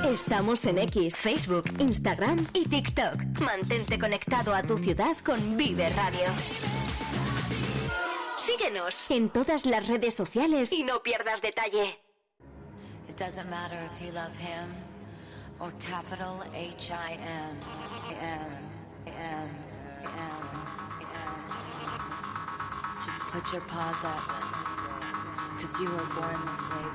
Estamos en X, Facebook, Instagram y TikTok. Mantente conectado a tu ciudad con Vive Radio. Síguenos en todas las redes sociales y no pierdas detalle. It doesn't matter if you love him or capital H-I-M. Just put your paws up, 'cause you were born this way.